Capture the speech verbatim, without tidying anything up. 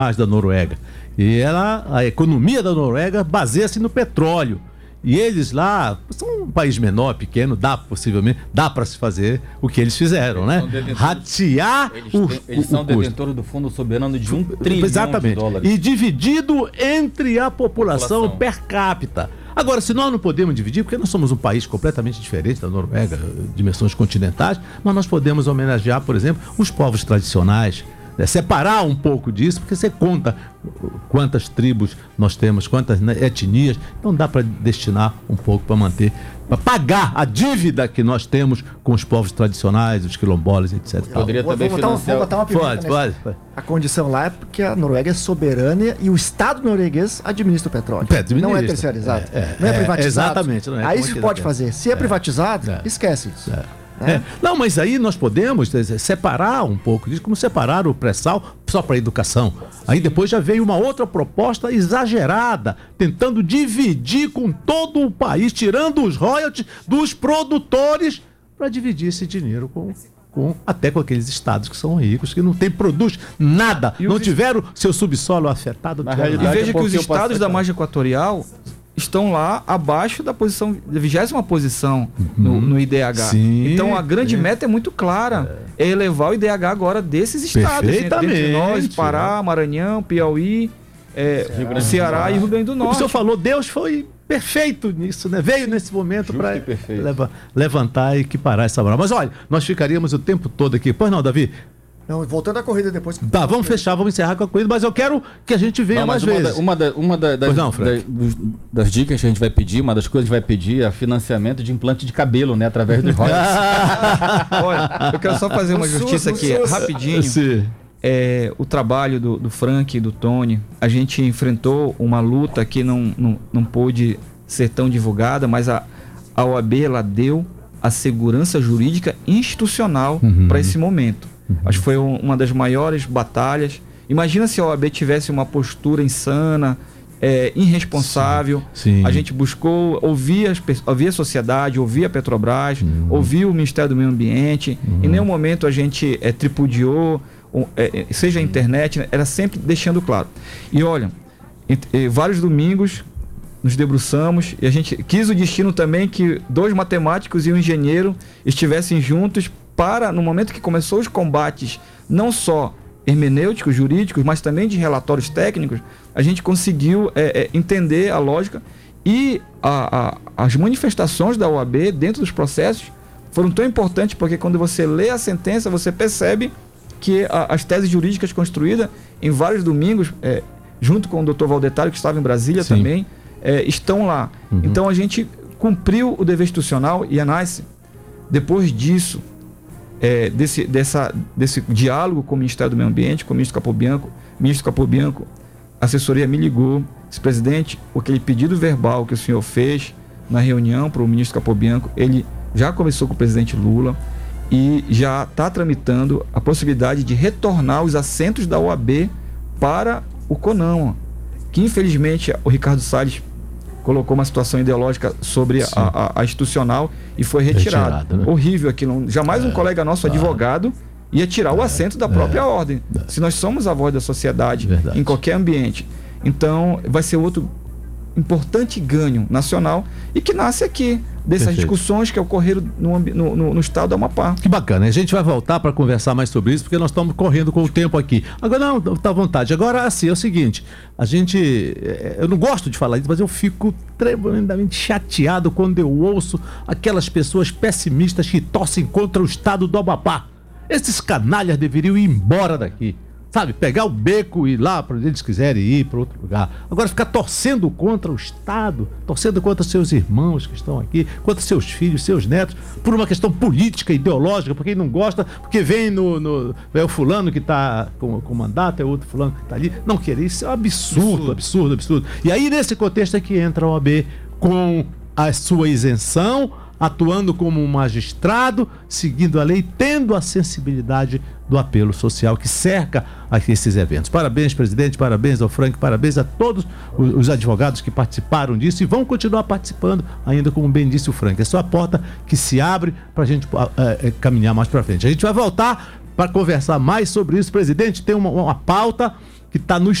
da Noruega. E ela, a economia da Noruega baseia-se no petróleo. E eles lá, são um país menor, pequeno, dá possivelmente, dá para se fazer o que eles fizeram, eles né? Ratear eles o, têm, Eles o, são o detentores do fundo soberano de um trilhão Exatamente. de dólares. E dividido entre a população, população per capita. Agora, se nós não podemos dividir, porque nós somos um país completamente diferente da Noruega, dimensões continentais, mas nós podemos homenagear, por exemplo, os povos tradicionais, né? Separar um pouco disso, porque você conta quantas tribos nós temos, quantas, né, etnias, então dá para destinar um pouco para manter, para pagar a dívida que nós temos com os povos tradicionais, os quilombolas, etcétera. Poderia vou, também vou botar, financiar... vou botar uma pimenta Pode, pode, pode. A condição lá é porque a Noruega é soberana e o Estado norueguês administra o petróleo. É, administra. Não é terceirizado, É, é, não é privatizado. exatamente. Não é aí como isso que pode quer. fazer. Se é, É. privatizado, É. esquece isso. É. É. É. Não, mas aí nós podemos separar um pouco disso, como separar o pré-sal só para a educação. Aí depois já veio uma outra proposta exagerada, tentando dividir com todo o país, tirando os royalties dos produtores para dividir esse dinheiro com, com até com aqueles estados que são ricos, que não tem, produz nada, E não os- tiveram seu subsolo afetado. Na não tiveram E realidade, nada. veja é que os porque eu estados passo- da margem equatorial estão lá abaixo da posição, da vigésima posição no, no I D H. Sim, então a grande sim. meta é muito clara, é, elevar o I D H agora desses estados, entre, Perfeitamente, entre nós, Pará, né? Maranhão, Piauí, é, Rio Grande do Ceará Norte. e Rio Grande do O Norte. senhor falou, Deus foi perfeito nisso, né? Veio nesse momento Justo para e perfeito. levantar e equiparar essa moral. Mas olha, nós ficaríamos o tempo todo aqui. Pois não, Davi? Não, voltando à corrida depois. Tá, vamos fechar, vamos encerrar com a corrida, mas eu quero que a gente venha Não, mais mas uma, vezes. da, uma, da, uma da, das, Pois não, Frank. da- dos- das dicas que a gente vai pedir, uma das coisas que a gente vai pedir é financiamento de implante de cabelo, né? Através dos royalties. Olha, eu quero só fazer uma No SUS, justiça no aqui SUS. rapidinho. Sim. É, o trabalho do, do Frank e do Tony, a gente enfrentou uma luta que não, não, não pôde ser tão divulgada, mas a, a O A B ela deu a segurança jurídica institucional Uhum. para esse momento. Acho que foi um- uma das maiores batalhas. Imagina se a O A B tivesse uma postura insana, é, irresponsável. Sim. A gente buscou ouvir, as, pe- ouvir a sociedade, ouvir a Petrobras, Uhum. ouvir o Ministério do Meio Ambiente. Em nenhum momento a gente é, tripudiou, ou, é, é, seja a internet, né, era sempre deixando claro. E olha, ent- eh, vários domingos nos debruçamos e a gente quis o destino também que dois matemáticos e um engenheiro estivessem juntos para, no momento que começou os combates, não só hermenêuticos, jurídicos, mas também de relatórios técnicos, a gente conseguiu é, é, entender a lógica e a- a- as manifestações da O A B dentro dos processos foram tão importantes porque quando você lê a sentença, você percebe que a- as teses jurídicas construídas em vários domingos, é, junto com o doutor Valdetário, que estava em Brasília Sim. também, é, estão lá. Uhum. Então a gente cumpriu o dever institucional e a NICE, depois disso, é, desse, dessa, desse diálogo com o Ministério do Meio Ambiente, com o ministro Capobianco, ministro Capobianco, a assessoria me ligou, disse, presidente, aquele pedido verbal que o senhor fez na reunião para o ministro Capobianco, ele já conversou com o presidente Lula e já está tramitando a possibilidade de retornar os assentos da O A B para o CONAMA, que infelizmente o Ricardo Salles colocou uma situação ideológica sobre a, a- a institucional e foi retirado. Retirado, né? Horrível aquilo. Jamais um colega nosso, advogado, ia tirar o assento da própria ordem. Se nós somos a voz da sociedade Verdade. em qualquer ambiente. Então, vai ser outro importante ganho nacional e que nasce aqui, dessas Perfeito. discussões que ocorreram no, ambi- no, no, no estado do Amapá. Que bacana, a gente vai voltar para conversar mais sobre isso, porque nós estamos correndo com o tempo aqui. Agora, não, tá à vontade. Agora, assim, é o seguinte, a gente, eh, eu não gosto de falar isso, mas eu fico tremendamente chateado quando eu ouço aquelas pessoas pessimistas que torcem contra o estado do Amapá. Esses canalhas deveriam ir embora daqui. Sabe, pegar o beco e ir lá para onde eles quiserem ir, para outro lugar. Agora ficar torcendo contra o Estado, torcendo contra seus irmãos que estão aqui, contra seus filhos, seus netos, por uma questão política, ideológica, porque não gosta, porque vem no. no é o fulano que está com, com mandato, é outro fulano que está ali. Não querer, isso é um absurdo, absurdo, absurdo. E aí, nesse contexto é que entra a O A B com a sua isenção, atuando como um magistrado, seguindo a lei, tendo a sensibilidade do apelo social que cerca aqui esses eventos. Parabéns, presidente, parabéns ao Frank, parabéns a todos os, os advogados que participaram disso e vão continuar participando, ainda como bem disse o Frank. É só a porta que se abre para a gente uh, uh, caminhar mais para frente. A gente vai voltar para conversar mais sobre isso. Presidente, tem uma, uma pauta que está no